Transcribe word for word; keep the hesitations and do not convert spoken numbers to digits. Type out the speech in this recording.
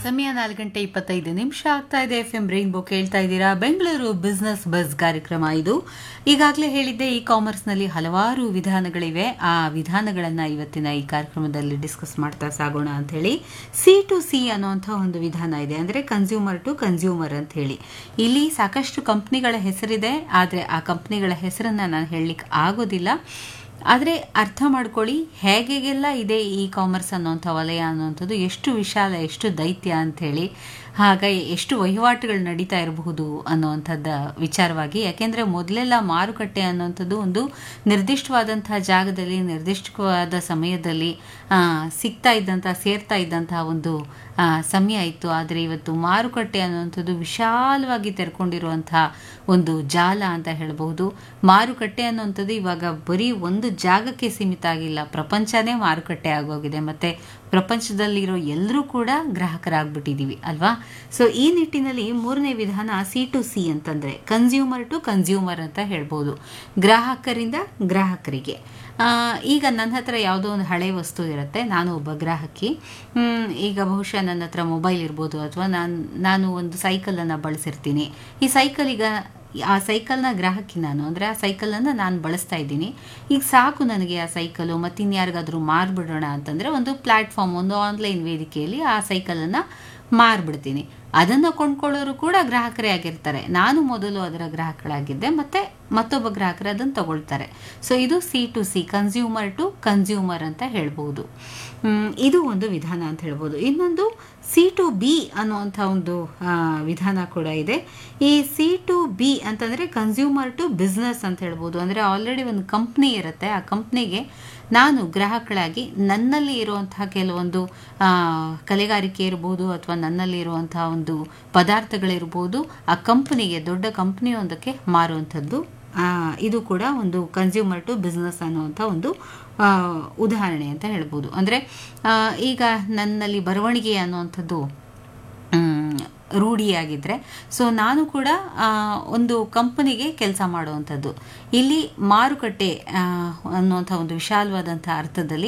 ಸಮಯ ನಾಲ್ಕು ಗಂಟೆ ಇಪ್ಪತ್ತೈದು ನಿಮಿಷ ಆಗ್ತಾ ಇದೆ. ಎಫ್ ಎಂ ರೈನ್ಬೋ ಕೇಳ್ತಾ ಇದ್ದೀರಾ. ಬೆಂಗಳೂರು ಬಿಸ್ನೆಸ್ ಬಸ್ ಕಾರ್ಯಕ್ರಮ ಇದು. ಈಗಾಗಲೇ ಹೇಳಿದ್ದೆ, ಇ ಕಾಮರ್ಸ್ನಲ್ಲಿ ಹಲವಾರು ವಿಧಾನಗಳಿವೆ. ಆ ವಿಧಾನಗಳನ್ನು ಇವತ್ತಿನ ಈ ಕಾರ್ಯಕ್ರಮದಲ್ಲಿ ಡಿಸ್ಕಸ್ ಮಾಡ್ತಾ ಸಾಗೋಣ ಅಂತ ಹೇಳಿ. ಸಿ ಟು ಸಿ ಅನ್ನುವಂಥ ಒಂದು ವಿಧಾನ ಇದೆ, ಅಂದರೆ ಕನ್ಸ್ಯೂಮರ್ ಟು ಕನ್ಸ್ಯೂಮರ್ ಅಂತ ಹೇಳಿ. ಇಲ್ಲಿ ಸಾಕಷ್ಟು ಕಂಪ್ನಿಗಳ ಹೆಸರಿದೆ, ಆದರೆ ಆ ಕಂಪ್ನಿಗಳ ಹೆಸರನ್ನು ನಾನು ಹೇಳಲಿಕ್ಕೆ ಆಗೋದಿಲ್ಲ. ಆದರೆ ಅರ್ಥ ಮಾಡ್ಕೊಳ್ಳಿ, ಹೇಗೆಲ್ಲ ಇದೆ ಇ ಕಾಮರ್ಸ್ ಅನ್ನೋಂಥ ವಲಯ ಅನ್ನೋಂಥದ್ದು, ಎಷ್ಟು ವಿಶಾಲ, ಎಷ್ಟು ದೈತ್ಯ ಅಂಥೇಳಿ, ಹಾಗಾಗಿ ಎಷ್ಟು ವಹಿವಾಟುಗಳು ನಡೀತಾ ಇರಬಹುದು ಅನ್ನುವಂಥದ್ದು ವಿಚಾರವಾಗಿ. ಯಾಕೆಂದರೆ ಮೊದಲೆಲ್ಲ ಮಾರುಕಟ್ಟೆ ಅನ್ನೋಂಥದ್ದು ಒಂದು ನಿರ್ದಿಷ್ಟವಾದಂತಹ ಜಾಗದಲ್ಲಿ ನಿರ್ದಿಷ್ಟವಾದ ಸಮಯದಲ್ಲಿ ಸಿಗ್ತಾ ಇದ್ದಂಥ ಸೇರ್ತಾ ಇದ್ದಂತಹ ಒಂದು ಸಮಯ ಇತ್ತು. ಆದರೆ ಇವತ್ತು ಮಾರುಕಟ್ಟೆ ಅನ್ನುವಂಥದ್ದು ವಿಶಾಲವಾಗಿ ತೆರ್ಕೊಂಡಿರುವಂತಹ ಒಂದು ಜಾಲ ಅಂತ ಹೇಳಬಹುದು. ಮಾರುಕಟ್ಟೆ ಅನ್ನುವಂಥದ್ದು ಇವಾಗ ಬರೀ ಒಂದು ಜಾಗಕ್ಕೆ ಸೀಮಿತ ಆಗಿಲ್ಲ, ಪ್ರಪಂಚನೇ ಮಾರುಕಟ್ಟೆ ಆಗೋಗಿದೆ. ಮತ್ತು ಪ್ರಪಂಚದಲ್ಲಿರೋ ಎಲ್ಲರೂ ಕೂಡ ಗ್ರಾಹಕರಾಗ್ಬಿಟ್ಟಿದ್ದೀವಿ ಅಲ್ವಾ. ಸೊ ಈ ನಿಟ್ಟಿನಲ್ಲಿ ಮೂರನೇ ವಿಧಾನ ಸಿ ಟು ಸಿ ಅಂತಂದರೆ ಕನ್ಸ್ಯೂಮರ್ ಟು ಕನ್ಸ್ಯೂಮರ್ ಅಂತ ಹೇಳ್ಬೋದು, ಗ್ರಾಹಕರಿಂದ ಗ್ರಾಹಕರಿಗೆ. ಈಗ ನನ್ನ ಹತ್ರ ಯಾವುದೋ ಒಂದು ಹಳೆ ವಸ್ತು ಇರುತ್ತೆ, ನಾನು ಒಬ್ಬ ಗ್ರಾಹಕಿ. ಈಗ ಬಹುಶಃ ನನ್ನ ಹತ್ರ ಮೊಬೈಲ್ ಇರ್ಬೋದು, ಅಥವಾ ನಾನು ನಾನು ಒಂದು ಸೈಕಲನ್ನು ಬಳಸಿರ್ತೀನಿ. ಈ ಸೈಕಲ್ ಈಗ ಆ ಸೈಕಲ್ನ ಗ್ರಾಹಕಿ ನಾನು, ಅಂದರೆ ಆ ಸೈಕಲನ್ನು ನಾನು ಬಳಸ್ತಾ ಇದ್ದೀನಿ. ಈಗ ಸಾಕು ನನಗೆ ಆ ಸೈಕಲು, ಮತ್ತು ಇನ್ಯಾರಿಗಾದರೂ ಮಾರ್ಬಿಡೋಣ ಅಂತಂದರೆ ಒಂದು ಪ್ಲ್ಯಾಟ್ಫಾರ್ಮ್, ಒಂದು ಆನ್ಲೈನ್ ವೇದಿಕೆಯಲ್ಲಿ ಆ ಸೈಕಲನ್ನು ಮಾರ್ಬಿಡ್ತೀನಿ. ಅದನ್ನು ಕೊಂಡ್ಕೊಳ್ಳೋರು ಕೂಡ ಗ್ರಾಹಕರೇ ಆಗಿರ್ತಾರೆ. ನಾನು ಮೊದಲು ಅದರ ಗ್ರಾಹಕರಾಗಿದ್ದೆ, ಮತ್ತು ಮತ್ತೊಬ್ಬ ಗ್ರಾಹಕರು ಅದನ್ನು ತಗೊಳ್ತಾರೆ. ಸೊ ಇದು C to C, consumer to consumer ಅಂತ ಹೇಳ್ಬೋದು. ಇದು ಒಂದು ವಿಧಾನ ಅಂತ ಹೇಳ್ಬೋದು. ಇನ್ನೊಂದು ಸಿ ಟು ಬಿ ಅನ್ನುವಂಥ ಒಂದು ವಿಧಾನ ಕೂಡ ಇದೆ. ಈ ಸಿ ಟು ಬಿ ಅಂತಂದರೆ ಕನ್ಸ್ಯೂಮರ್ ಟು ಬಿಸ್ನೆಸ್ ಅಂತ ಹೇಳ್ಬೋದು. ಅಂದರೆ ಆಲ್ರೆಡಿ ಒಂದು ಕಂಪ್ನಿ ಇರುತ್ತೆ, ಆ ಕಂಪ್ನಿಗೆ ನಾನು ಗ್ರಾಹಕಳಾಗಿ ನನ್ನಲ್ಲಿ ಇರುವಂತಹ ಕೆಲವೊಂದು ಕಲೆಗಾರಿಕೆ ಇರ್ಬೋದು, ಅಥವಾ ನನ್ನಲ್ಲಿ ಇರುವಂತಹ ಒಂದು ಪದಾರ್ಥಗಳಿರ್ಬೋದು, ಆ ಕಂಪ್ನಿಗೆ, ದೊಡ್ಡ ಕಂಪ್ನಿಯೊಂದಕ್ಕೆ ಮಾರುವಂಥದ್ದು. ಇದು ಕೂಡ ಒಂದು ಕನ್ಸ್ಯೂಮರ್ ಟು ಬಿಸ್ನೆಸ್ ಅನ್ನುವಂಥ ಒಂದು ಉದಾಹರಣೆ ಅಂತ ಹೇಳ್ಬೋದು. ಅಂದರೆ ಈಗ ನನ್ನಲ್ಲಿ ಬರವಣಿಗೆ ಅನ್ನುವಂಥದ್ದು ರೂಢಿಯಾಗಿದ್ದರೆ, ಸೊ ನಾನು ಕೂಡ ಒಂದು ಕಂಪನಿಗೆ ಕೆಲಸ ಮಾಡುವಂಥದ್ದು. ಇಲ್ಲಿ ಮಾರುಕಟ್ಟೆ ಅನ್ನುವಂಥ ಒಂದು ವಿಶಾಲವಾದಂಥ ಅರ್ಥದಲ್ಲಿ